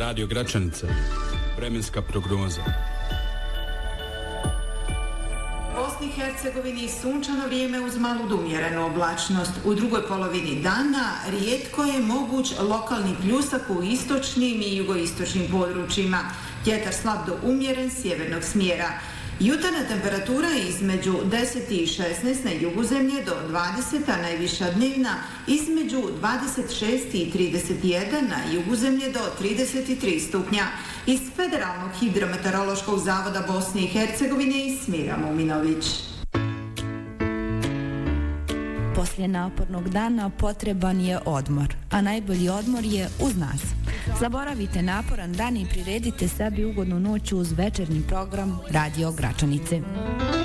Radio Gračanica. Vremenska prognoza. U Hercegovini sunčano vrijeme uz malu do umjerenu oblačnost. U drugoj polovini dana rijetko je moguć lokalni pljusak u istočnim i jugoistočnim područjima. Vjetar slab do umjeren sjevernog smjera. Jutarnja temperatura je između 10 i 16 na jugu zemlje do 20, a najviša dnevna između 26 i 31 na jugu zemlje do 33 stupnja. Iz Federalnog hidrometeorološkog zavoda Bosne i Hercegovine Ismira Muminović. Poslije napornog dana potreban je odmor, a najbolji odmor je uz nas. Zaboravite naporan dan i priredite sebi ugodnu noć uz večernji program Radio Gračanice.